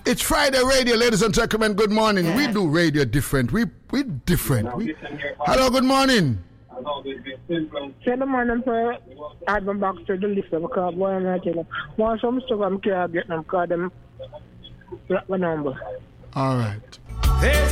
It's Friday radio, ladies and gentlemen. Good morning. We do radio different. We different. Hello, good morning. Say the morning for Adam back to the list of car boy and I tell him. Want some stuff I'm care get them call them the number. All right.